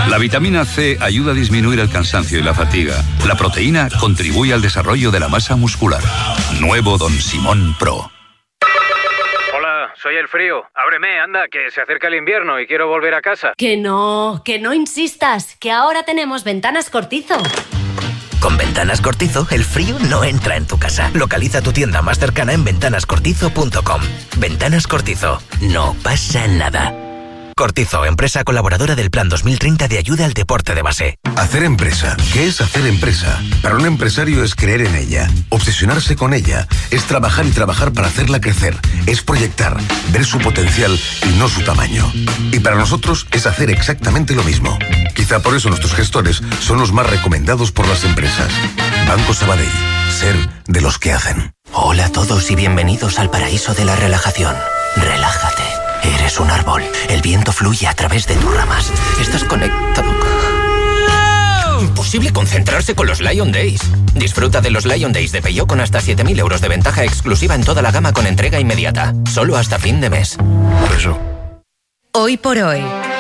La vitamina C ayuda a disminuir el cansancio y la fatiga. La proteína contribuye al desarrollo de la masa muscular. Nuevo Don Simón Pro. Hola, soy el frío. Ábreme, anda, que se acerca el invierno y quiero volver a casa. Que no insistas, que ahora tenemos Ventanas Cortizo. Con Ventanas Cortizo, el frío no entra en tu casa. Localiza tu tienda más cercana en ventanascortizo.com. Ventanas Cortizo. No pasa nada. Cortizo, empresa colaboradora del Plan 2030 de ayuda al deporte de base. Hacer empresa. ¿Qué es hacer empresa? Para un empresario es creer en ella, obsesionarse con ella, es trabajar y trabajar para hacerla crecer, es proyectar, ver su potencial y no su tamaño. Y para nosotros es hacer exactamente lo mismo. Quizá por eso nuestros gestores son los más recomendados por las empresas. Banco Sabadell. Ser de los que hacen. Hola a todos y bienvenidos al paraíso de la relajación. Relájate. Eres un árbol. El viento fluye a través de tus ramas. Estás conectado. Imposible concentrarse con los Lion Days. Disfruta de los Lion Days de Peugeot con hasta 7.000 euros de ventaja exclusiva en toda la gama con entrega inmediata. Solo hasta fin de mes. Por eso. Hoy por hoy.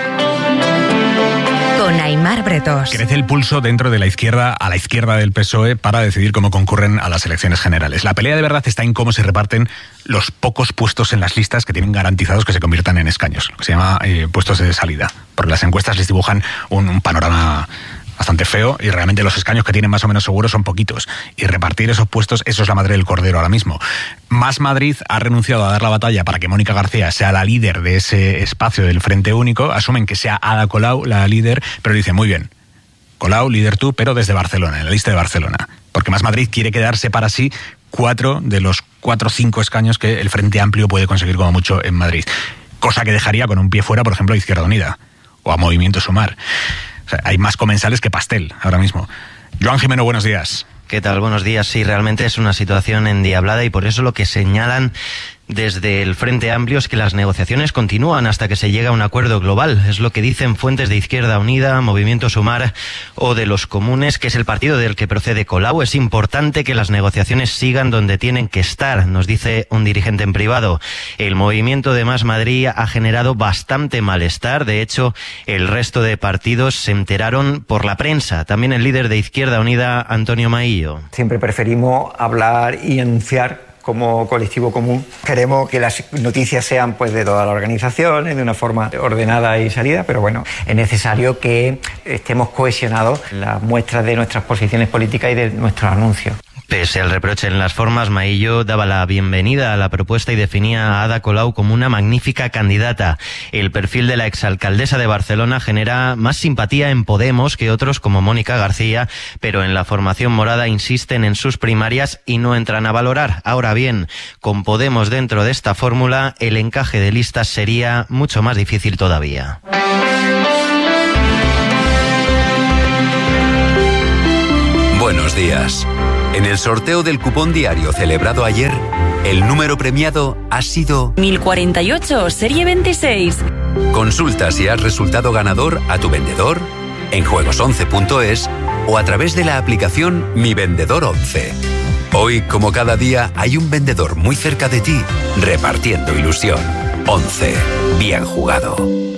Con Aimar Bretos. Crece el pulso dentro de la izquierda, a la izquierda del PSOE, para decidir cómo concurren a las elecciones generales. La pelea de verdad está en cómo se reparten los pocos puestos en las listas que tienen garantizados que se conviertan en escaños, lo que se llama puestos de salida. Porque las encuestas les dibujan un panorama bastante feo y realmente los escaños que tienen más o menos seguros son poquitos. Y repartir esos puestos, eso es la madre del cordero ahora mismo. Más Madrid ha renunciado a dar la batalla para que Mónica García sea la líder de ese espacio del Frente Único. Asumen que sea Ada Colau la líder, pero dicen, muy bien, Colau, líder tú, pero desde Barcelona, en la lista de Barcelona. Porque Más Madrid quiere quedarse para sí 4 de los 4 o 5 escaños que el Frente Amplio puede conseguir como mucho en Madrid. Cosa que dejaría con un pie fuera, por ejemplo, a Izquierda Unida o a Movimiento Sumar. O sea, hay más comensales que pastel ahora mismo. Joan Jimeno, buenos días. ¿Qué tal? Buenos días. Sí, realmente es una situación endiablada y por eso lo que señalan desde el Frente Amplio es que las negociaciones continúan hasta que se llegue a un acuerdo global. Es lo que dicen fuentes de Izquierda Unida, Movimiento Sumar o de los Comunes, que es el partido del que procede Colau. Es importante que las negociaciones sigan donde tienen que estar, nos dice un dirigente en privado. El movimiento de Más Madrid ha generado bastante malestar. De hecho, el resto de partidos se enteraron por la prensa. También el líder de Izquierda Unida, Antonio Maillo. Siempre preferimos hablar y anunciar como colectivo común. Queremos que las noticias sean pues de todas las organizaciones, de una forma ordenada y salida, pero bueno, es necesario que estemos cohesionados en las muestras de nuestras posiciones políticas y de nuestros anuncios. Pese al reproche en las formas, Maillo daba la bienvenida a la propuesta y definía a Ada Colau como una magnífica candidata. El perfil de la exalcaldesa de Barcelona genera más simpatía en Podemos que otros como Mónica García, pero en la formación morada insisten en sus primarias y no entran a valorar. Ahora bien, con Podemos dentro de esta fórmula, el encaje de listas sería mucho más difícil todavía. Buenos días. En el sorteo del cupón diario celebrado ayer, el número premiado ha sido 1048, serie 26. Consulta si has resultado ganador a tu vendedor, en juegos11.es o a través de la aplicación Mi Vendedor 11. Hoy, como cada día, hay un vendedor muy cerca de ti, repartiendo ilusión. 11. Bien jugado.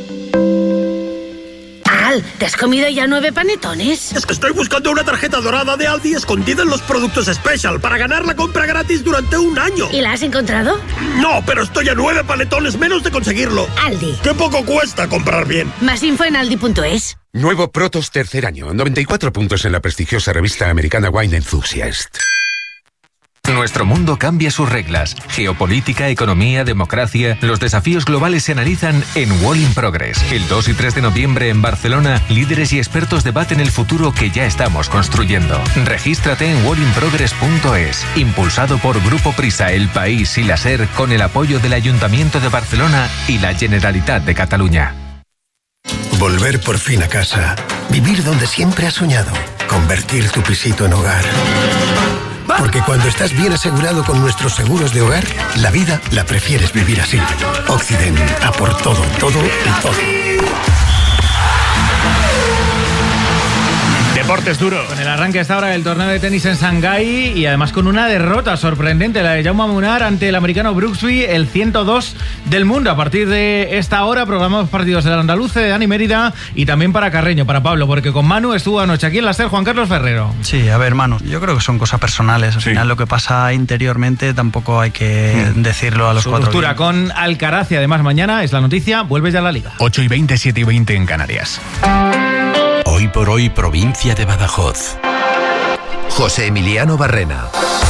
¿Te has comido ya 9 panetones? Es que estoy buscando una tarjeta dorada de Aldi escondida en los productos Special para ganar la compra gratis durante un año. ¿Y la has encontrado? No, pero estoy a 9 panetones menos de conseguirlo. Aldi. ¡Qué poco cuesta comprar bien! Más info en aldi.es. Nuevo Protos tercer año, 94 puntos en la prestigiosa revista americana Wine Enthusiast. Nuestro mundo cambia sus reglas. Geopolítica, economía, democracia. Los desafíos globales se analizan en Wall in Progress. El 2 y 3 de noviembre en Barcelona, líderes y expertos debaten el futuro que ya estamos construyendo. Regístrate en wallinprogress.es. Impulsado por Grupo Prisa, El País y la SER, con el apoyo del Ayuntamiento de Barcelona y la Generalitat de Cataluña. Volver por fin a casa. Vivir donde siempre has soñado. Convertir tu pisito en hogar. Porque cuando estás bien asegurado con nuestros seguros de hogar, la vida la prefieres vivir así. Occident, a por todo, todo y todo. Deportes duro. Con el arranque hasta ahora del torneo de tenis en Shanghái y además con una derrota sorprendente, la de Jaume Munar ante el americano Brooksby, el 102 del mundo. A partir de esta hora programamos partidos del andaluz, de Dani Mérida y también para Carreño, para Pablo, porque con Manu estuvo anoche aquí en la SER Juan Carlos Ferrero. Sí, a ver, Manu, yo creo que son cosas personales. Al final lo que pasa interiormente tampoco hay que decirlo a los cuatro. Ruptura con Alcaraz y además mañana es la noticia, vuelve ya a la Liga. 8:20, 7:20 en Canarias. Hoy por hoy, provincia de Badajoz. José Emiliano Barrena.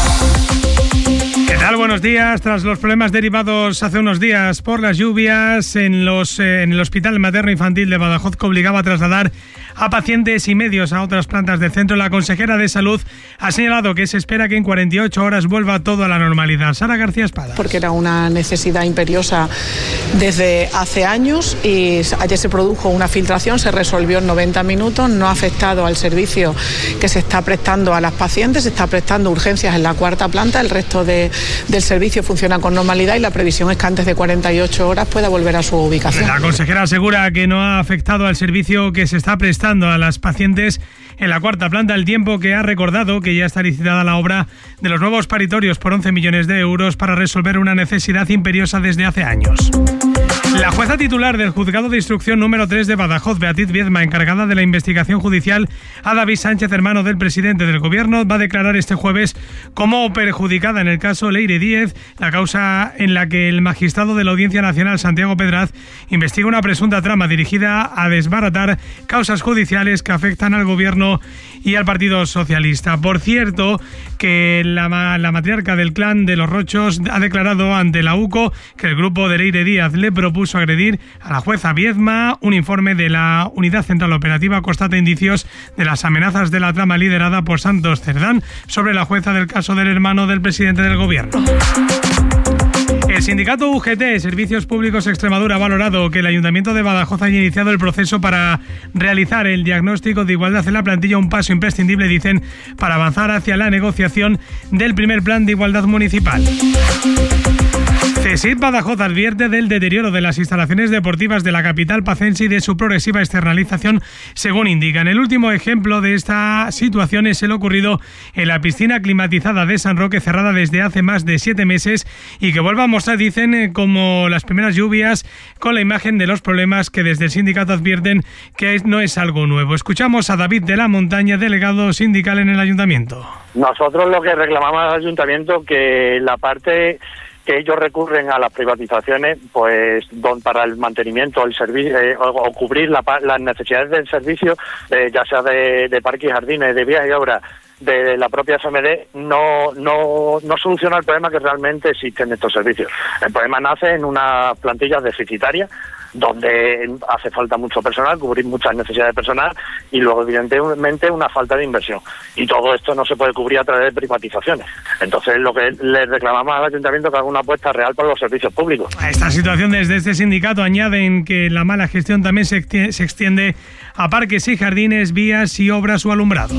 ¿Qué tal? Buenos días. Tras los problemas derivados hace unos días por las lluvias en el Hospital Materno Infantil de Badajoz, que obligaba a trasladar a pacientes y medios a otras plantas del centro, la consejera de Salud ha señalado que se espera que en 48 horas vuelva todo a la normalidad. Sara García Espada. Porque era una necesidad imperiosa desde hace años y ayer se produjo una filtración, se resolvió en 90 minutos, no ha afectado al servicio que se está prestando a las pacientes, se está prestando urgencias en la cuarta planta, el resto del servicio funciona con normalidad y la previsión es que antes de 48 horas pueda volver a su ubicación. La consejera asegura que no ha afectado al servicio que se está prestando a las pacientes en la cuarta planta, el tiempo que ha recordado que ya está licitada la obra de los nuevos paritorios por 11 millones de euros para resolver una necesidad imperiosa desde hace años. La jueza titular del Juzgado de Instrucción número 3 de Badajoz, Beatriz Viedma, encargada de la investigación judicial a David Sánchez, hermano del presidente del Gobierno, va a declarar este jueves como perjudicada en el caso Leire Díez, la causa en la que el magistrado de la Audiencia Nacional, Santiago Pedraz, investiga una presunta trama dirigida a desbaratar causas judiciales que afectan al Gobierno y al Partido Socialista. Por cierto, que la matriarca del clan de los Rochos ha declarado ante la UCO que el grupo de Leire Díaz le propuso agredir a la jueza Viedma. Un informe de la Unidad Central Operativa constata indicios de las amenazas de la trama liderada por Santos Cerdán sobre la jueza del caso del hermano del presidente del Gobierno. El sindicato UGT, Servicios Públicos Extremadura, ha valorado que el Ayuntamiento de Badajoz haya iniciado el proceso para realizar el diagnóstico de igualdad en la plantilla, un paso imprescindible, dicen, para avanzar hacia la negociación del primer plan de igualdad municipal. CESID Badajoz advierte del deterioro de las instalaciones deportivas de la capital pacense y de su progresiva externalización, según indican. El último ejemplo de esta situación es el ocurrido en la piscina climatizada de San Roque, cerrada desde hace más de 7 meses y que vuelve a mostrar, dicen, como las primeras lluvias, con la imagen de los problemas que desde el sindicato advierten que no es algo nuevo. Escuchamos a David de la Montaña, delegado sindical en el ayuntamiento. Nosotros lo que reclamamos al ayuntamiento que la parte que ellos recurren a las privatizaciones, pues para el mantenimiento, el servicio o cubrir las necesidades del servicio, ya sea de parques y jardines, de vías y obras, de la propia FMD, no soluciona el problema que realmente existe en estos servicios. El problema nace en unas plantillas deficitarias, donde hace falta mucho personal, cubrir muchas necesidades de personal y luego evidentemente una falta de inversión. Y todo esto no se puede cubrir a través de privatizaciones. Entonces lo que le reclamamos al ayuntamiento es que haga una apuesta real por los servicios públicos. A esta situación desde este sindicato añaden que la mala gestión también se extiende a parques y jardines, vías y obras o alumbrado.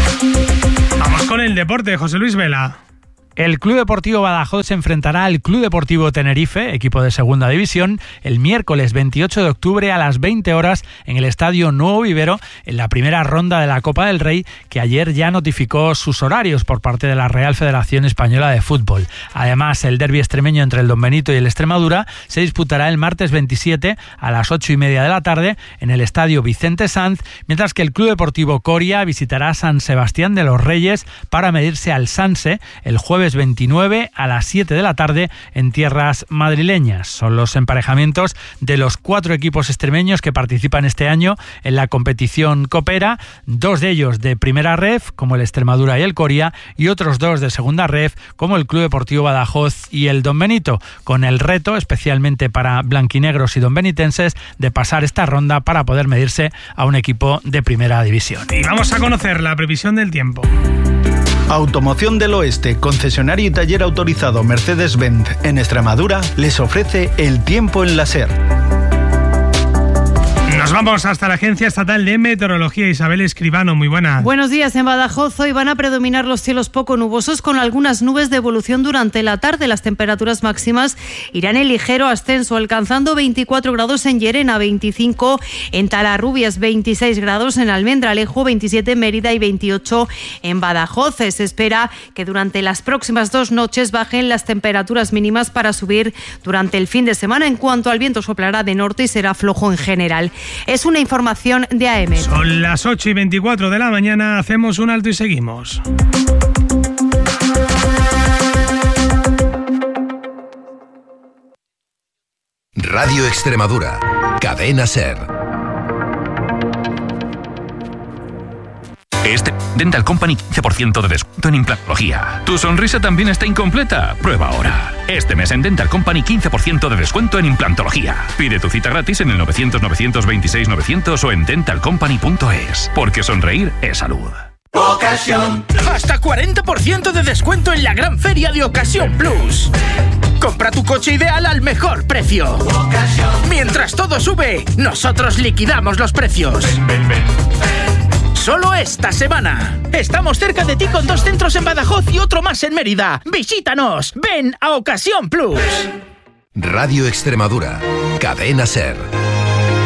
Vamos con el deporte, José Luis Vela. El Club Deportivo Badajoz se enfrentará al Club Deportivo Tenerife, equipo de segunda división, el miércoles 28 de octubre a las 20 horas en el Estadio Nuevo Vivero, en la primera ronda de la Copa del Rey, que ayer ya notificó sus horarios por parte de la Real Federación Española de Fútbol. Además, el derbi extremeño entre el Don Benito y el Extremadura se disputará el martes 27 a las 8:30 de la tarde en el Estadio Vicente Sanz, mientras que el Club Deportivo Coria visitará San Sebastián de los Reyes para medirse al Sanse el jueves 29 a las 7 de la tarde en tierras madrileñas. Son los emparejamientos de los 4 equipos extremeños que participan este año en la competición copera, 2 de ellos de primera ref, como el Extremadura y el Coria, y otros 2 de segunda ref, como el Club Deportivo Badajoz y el Don Benito, con el reto, especialmente para blanquinegros y donbenitenses, de pasar esta ronda para poder medirse a un equipo de primera división. Y vamos a conocer la previsión del tiempo. Automoción del Oeste, concesionario y taller autorizado Mercedes-Benz en Extremadura, les ofrece el tiempo en la SER. Nos vamos hasta la Agencia Estatal de Meteorología. Isabel Escribano, muy buenas. Buenos días. En Badajoz hoy van a predominar los cielos poco nubosos con algunas nubes de evolución durante la tarde. Las temperaturas máximas irán en ligero ascenso, alcanzando 24 grados en Llerena, 25 en Talarrubias, 26 grados en Almendralejo, 27 en Mérida y 28 en Badajoz. Se espera que durante las próximas 2 noches bajen las temperaturas mínimas para subir durante el fin de semana. En cuanto al viento, soplará de norte y será flojo en general. Es una información de AM. Son las 8:24 de la mañana, hacemos un alto y seguimos. Radio Extremadura, Cadena SER. Este Dental Company 15% de descuento en implantología. ¿Tu sonrisa también está incompleta? Prueba ahora. Este mes en Dental Company 15% de descuento en implantología. Pide tu cita gratis en el 900-926-900 o en dentalcompany.es. Porque sonreír es salud. Ocasión. Hasta 40% de descuento en la gran feria de Ocasión Plus. Compra tu coche ideal al mejor precio. Ocasión. Mientras todo sube, nosotros liquidamos los precios. Ven. Solo esta semana. Estamos cerca de ti con 2 centros en Badajoz y otro más en Mérida. Visítanos. Ven a Ocasión Plus. Radio Extremadura, Cadena SER.